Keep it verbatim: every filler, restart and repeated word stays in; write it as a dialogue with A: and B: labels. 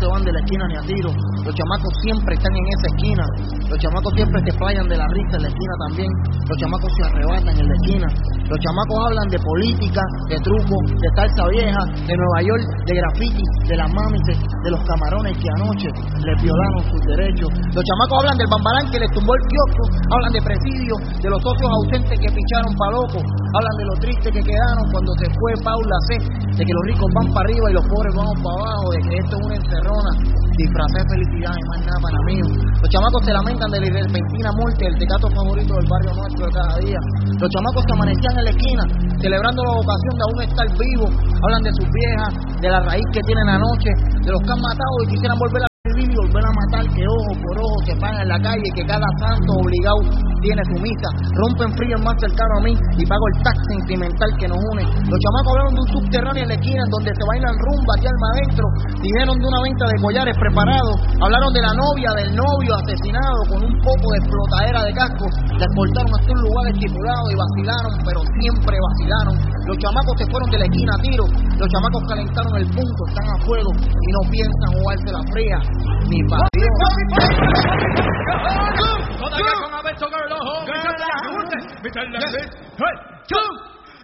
A: van de la esquina ni a tiro. Los chamacos siempre están en esa esquina. Los chamacos siempre se playan de la risa en la esquina también. Los chamacos se arrebatan en la esquina. Los chamacos hablan de política, de truco, de salsa vieja, de Nueva York, de graffiti, de las mamis, de, de los camarones que anoche les violaron sus derechos. Los chamacos hablan del bambalán que les tumbó el kiosco. Hablan de presidio, de los socios ausentes que picharon pa' locos. Hablan de lo triste que quedaron cuando se fue Paula C. De que los ricos van para arriba y los pobres vamos para abajo. De que esto es una encerrona. Disfrazé de felicidad y más nada para mí. Los chamacos se lamentan de la repentina muerte del tecato favorito del barrio nuestro de cada día. Los chamacos se amanecían en la esquina celebrando la vocación de aún estar vivos. Hablan de sus viejas, de la raíz que tienen anoche, de los que han matado y quisieran volver a vivir y volver a matar, que ojo por ojo se paga en la calle, que cada santo obligado tiene su misa. Rompen frío el más cercano a mí y pago el tax sentimental que nos une. Los chamacos hablaron de un subterráneo en la esquina en donde se bailan rumba y alma adentro. Dijeron de una venta de collares preparados. Hablaron de la novia, del novio asesinado con un poco de explotadera de casco. La exportaron hasta un lugar estipulado y vacilaron, pero siempre vacilaron. Los chamacos se fueron de la esquina a tiro. Los chamacos calentaron el punto, están a fuego y no piensan jugarse la fría ni para Dios.
B: Todavía con Alberto Girl, ojo, Mister Lambert, Mister Lambert, hey,